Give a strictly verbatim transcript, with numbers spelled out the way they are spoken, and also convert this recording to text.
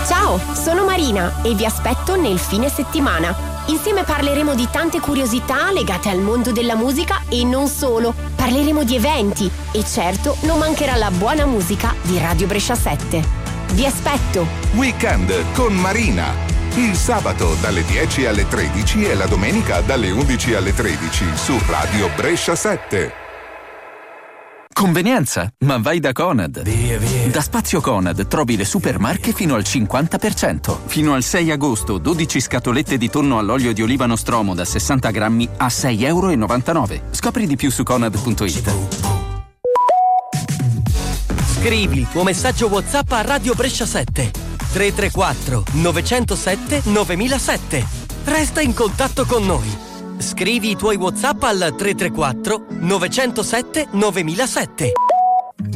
Ciao, sono Marina e vi aspetto nel fine settimana. Insieme parleremo di tante curiosità legate al mondo della musica e non solo. Parleremo di eventi e certo non mancherà la buona musica di Radio Brescia sette. Vi aspetto. Weekend con Marina. Il sabato dalle dieci alle tredici e la domenica dalle undici alle tredici su Radio Brescia sette. Convenienza? Ma vai da Conad. Via, via. Da Spazio Conad trovi le supermarche fino al cinquanta per cento. Fino al sei agosto, dodici scatolette di tonno all'olio di oliva Nostromo da sessanta grammi a sei e novantanove euro. Scopri di più su conad punto it. Scrivi il tuo messaggio WhatsApp a Radio Brescia sette tre tre quattro nove zero sette nove zero zero sette. Resta in contatto con noi. Scrivi i tuoi WhatsApp al tre tre quattro nove zero sette nove zero zero sette.